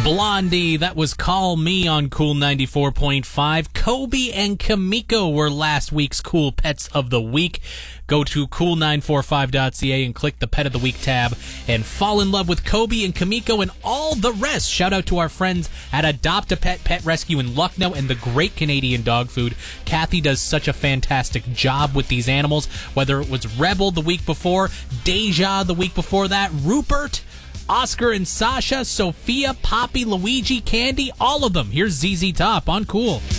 Blondie, that was Call Me on Cool 94.5. Kobe and Kamiko were last week's Cool Pets of the Week. Go to cool945.ca and click the Pet of the Week tab and fall in love with Kobe and Kamiko and all the rest. Shout out to our friends at Adopt a Pet Pet Rescue in Lucknow and the Great Canadian Dog Food. Kathy does such a fantastic job with these animals, whether it was Rebel the week before, Deja the week before that, Rupert, Oscar and Sasha, Sophia, Poppy, Luigi, Candy, all of them. Here's ZZ Top on Cool.